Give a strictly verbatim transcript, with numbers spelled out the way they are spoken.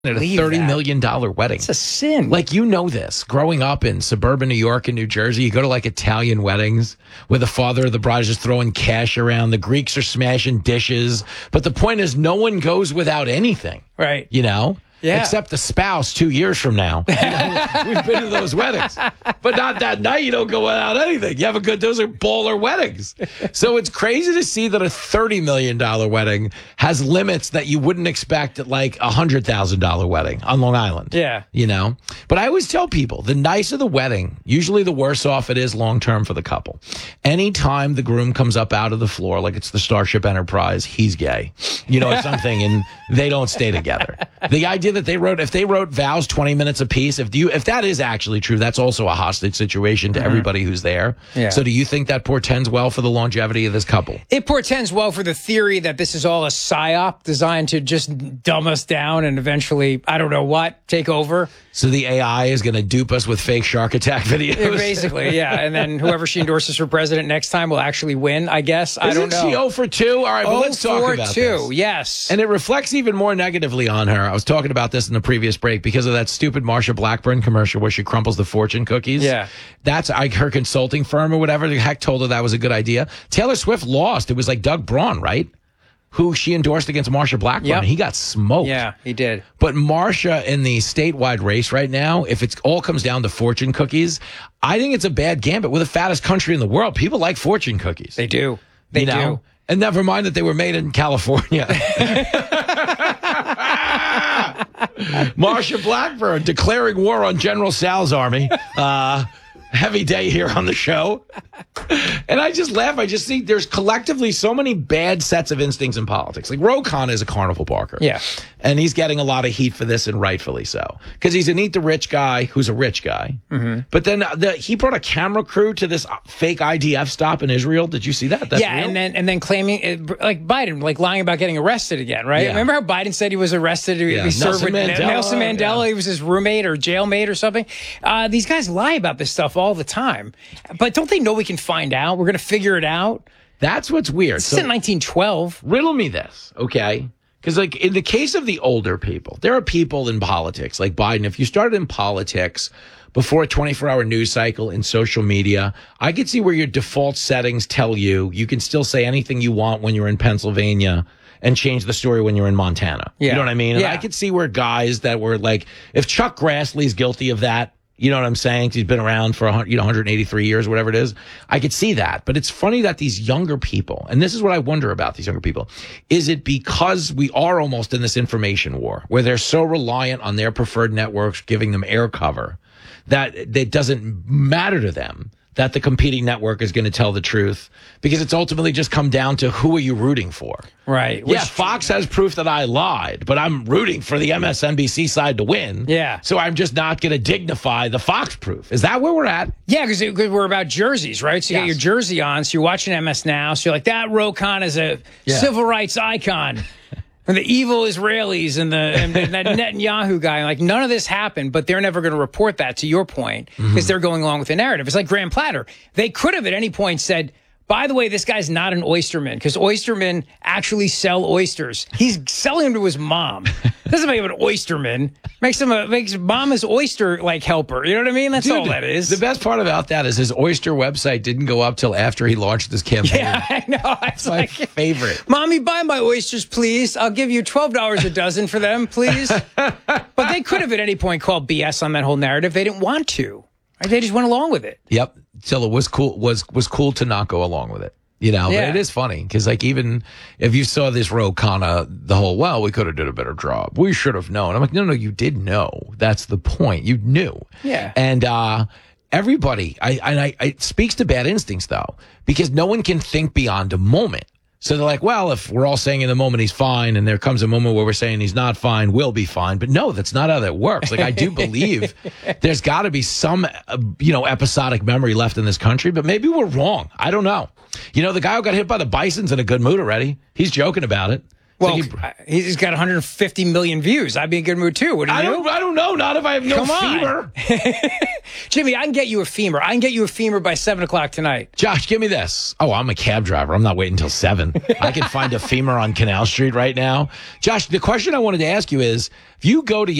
at a Leave thirty that. million dollars wedding. It's a sin. Like, you know this. Growing up in suburban New York and New Jersey, you go to like Italian weddings where the father of the bride is just throwing cash around. The Greeks are smashing dishes. But the point is, no one goes without anything. Right. You know? Yeah. Except the spouse two years from now. You know, we've been to those weddings. But not that night. You don't go without anything. You have a good, those are baller weddings. So it's crazy to see that a thirty million dollars wedding has limits that you wouldn't expect at like a one hundred thousand dollars wedding on Long Island. Yeah. You know? But I always tell people, the nicer the wedding, usually the worse off it is long term for the couple. Anytime the groom comes up out of the floor, like it's the Starship Enterprise, he's gay. You know, or something, and they don't stay together. The idea that they wrote, if they wrote vows twenty minutes apiece, if you, if that is actually true, that's also a hostage situation to mm-hmm. everybody who's there. Yeah. So do you think that portends well for the longevity of this couple? It portends well for the theory that this is all a psyop designed to just dumb us down and eventually, I don't know what, take over. So the A I is going to dupe us with fake shark attack videos? Yeah, basically, yeah. And then whoever she endorses for president next time will actually win, I guess. I Isn't don't know. she oh for two? All right, but let's talk about two, this. Yes. And it reflects even more negatively on her. I was talking about this in the previous break because of that stupid Marsha Blackburn commercial where she crumples the fortune cookies. Yeah. That's like her consulting firm or whatever the heck told her that was a good idea. Taylor Swift lost. It was like Doug Braun, right? Who she endorsed against Marsha Blackburn. Yep. And he got smoked. Yeah, he did. But Marsha in the statewide race right now, if it all comes down to fortune cookies, I think it's a bad gambit. We're the fattest country in the world. People like fortune cookies. They do. They you know? do. And never mind that they were made in California. Marsha Blackburn declaring war on General Sal's army. Uh, heavy day here on the show. And I just laugh. I just think there's collectively so many bad sets of instincts in politics. Like Ro Khanna is a carnival barker. Yeah. And he's getting a lot of heat for this, and rightfully so. Because he's an eat the rich guy who's a rich guy. Mm-hmm. But then the, he brought a camera crew to this fake I D F stop in Israel. Did you see that? That's yeah, real? and then and then claiming, it, like Biden, like lying about getting arrested again, right? Yeah. Remember how Biden said he was arrested? He, Yeah. he served Nelson with Mandela, Nelson Mandela. yeah. He was his roommate or jailmate or something. Uh, these guys lie about this stuff all the time. But don't they know we can find out? We're going to figure it out. That's what's weird. This So- is in nineteen twelve. riddle me this, okay? Because, like, in the case of the older people, there are people in politics, like Biden. If you started in politics before a twenty-four hour news cycle in social media, I could see where your default settings tell you you can still say anything you want when you're in Pennsylvania and change the story when you're in Montana. Yeah. You know what I mean? And Yeah. I could see where guys that were like, if Chuck Grassley's guilty of that, you know what I'm saying? 'Cause he's been around for you know one hundred eighty-three years, whatever it is. I could see that. But it's funny that these younger people, and this is what I wonder about these younger people, is it because we are almost in this information war where they're so reliant on their preferred networks giving them air cover that it doesn't matter to them that the competing network is going to tell the truth, because it's ultimately just come down to who are you rooting for? Right. Yeah, Fox has proof that I lied, but I'm rooting for the M S N B C side to win. Yeah. So I'm just not going to dignify the Fox proof. Is that where we're at? Yeah, because we're about jerseys, right? So you Yes. got your jersey on, so you're watching M S Now, so you're like, that Ro Khanna is a Yeah. civil rights icon. And the evil Israelis and the and that Netanyahu guy, like none of this happened, but they're never going to report that, to your point, because Mm-hmm. they're going along with the narrative. It's like Graham Platter. They could have at any point said, by the way, this guy's not an oysterman, because oystermen actually sell oysters. He's selling them to his mom. Doesn't make him an oysterman. Makes him a makes mama's oyster like helper. You know what I mean? That's Dude, all that is. The best part about that is his Oyster website didn't go up till after he launched this campaign. Yeah, I know. It's My like, favorite. Mommy, buy my oysters, please. I'll give you twelve dollars a dozen for them, please. But they could have at any point called B S on that whole narrative. They didn't want to. Right? They just went along with it. Yep. Till it was cool was was cool to not go along with it. You know, Yeah. but it is funny because, like, even if you saw this Ro Khanna, the whole, well, we could have did a better job. We should have known. I'm like, no, no, you did know. That's the point. You knew. Yeah. And uh, everybody, I, and I, it speaks to bad instincts, though, because no one can think beyond a moment. So they're like, well, if we're all saying in the moment he's fine, and there comes a moment where we're saying he's not fine, we'll be fine. But no, that's not how that works. Like, I do believe there's got to be some, uh, you know, episodic memory left in this country, but maybe we're wrong. I don't know. You know, the guy who got hit by the bison's in a good mood already. He's joking about it. Well, Think he- he's got one hundred fifty million views. I'd be in a good mood too. What do you I do? don't. I don't know. Not if I have no Come on. femur. Jimmy, I can get you a femur. I can get you a femur by seven o'clock tonight. Josh, give me this. Oh, I'm a cab driver. I'm not waiting until seven. I can find a femur on Canal Street right now. Josh, the question I wanted to ask you is, if you go to